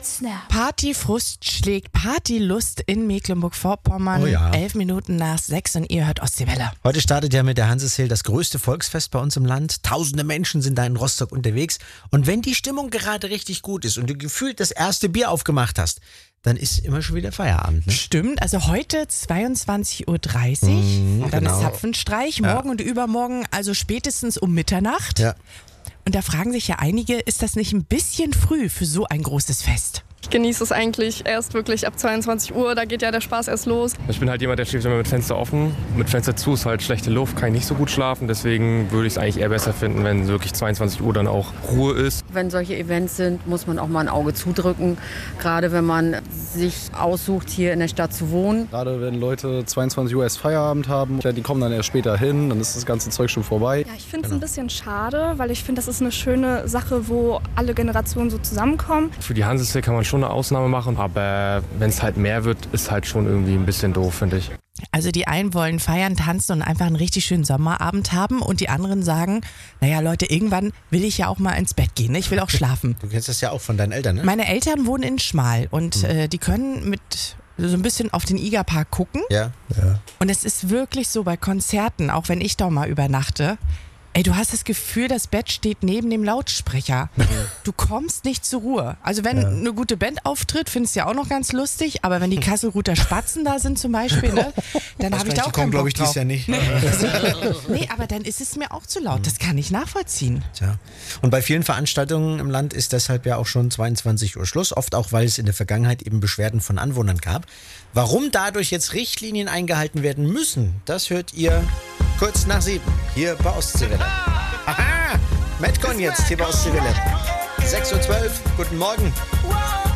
Snap. Partyfrust schlägt Partylust in Mecklenburg-Vorpommern. Oh ja. 11 Minuten nach 6 und ihr hört Ostseewelle. Heute startet ja mit der Hanseshill das größte Volksfest bei uns im Land. Tausende Menschen sind da in Rostock unterwegs. Und wenn die Stimmung gerade richtig gut ist und du gefühlt das erste Bier aufgemacht hast, dann ist immer schon wieder Feierabend. Ne? Stimmt, also heute 22.30 Uhr, dann genau. ist Zapfenstreich, morgen und übermorgen, also spätestens um Mitternacht. Ja. Und da fragen sich ja einige, ist das nicht ein bisschen früh für so ein großes Fest? Ich genieße es eigentlich erst wirklich ab 22 Uhr, da geht ja der Spaß erst los. Ich bin halt jemand, der schläft immer mit Fenster offen. Mit Fenster zu ist halt schlechte Luft, kann ich nicht so gut schlafen. Deswegen würde ich es eigentlich eher besser finden, wenn wirklich 22 Uhr dann auch Ruhe ist. Wenn solche Events sind, muss man auch mal ein Auge zudrücken. Gerade wenn man sich aussucht, hier in der Stadt zu wohnen. Gerade wenn Leute 22 Uhr erst Feierabend haben, die kommen dann erst später hin, dann ist das ganze Zeug schon vorbei. Ja, ich finde es ein bisschen schade, weil ich finde, das ist eine schöne Sache, wo alle Generationen so zusammenkommen. Für die Hanseshill kann man schon eine Ausnahme machen, aber wenn es halt mehr wird, ist halt schon irgendwie ein bisschen doof, finde ich. Also die einen wollen feiern, tanzen und einfach einen richtig schönen Sommerabend haben und die anderen sagen, naja Leute, irgendwann will ich ja auch mal ins Bett gehen, ne? Ich will auch schlafen. Du kennst das ja auch von deinen Eltern, ne? Meine Eltern wohnen in Schmal und die können mit so ein bisschen auf den Igerpark gucken. Ja. Und es ist wirklich so bei Konzerten, auch wenn ich da mal übernachte, ey, du hast das Gefühl, das Bett steht neben dem Lautsprecher. Du kommst nicht zur Ruhe. Also wenn eine gute Band auftritt, findest du ja auch noch ganz lustig, aber wenn die Kasselruther Spatzen da sind zum Beispiel, ne, dann habe ich da auch keinen Bock drauf. Dies Jahr nicht. Nee, aber dann ist es mir auch zu laut. Das kann ich nachvollziehen. Tja. Und bei vielen Veranstaltungen im Land ist deshalb ja auch schon 22 Uhr Schluss, oft auch, weil es in der Vergangenheit eben Beschwerden von Anwohnern gab. Warum dadurch jetzt Richtlinien eingehalten werden müssen, das hört ihr kurz nach 7 hier bei Ostseewelle. Aha! Metcon jetzt hier bei Ostseewelle. 6.12 Uhr, guten Morgen.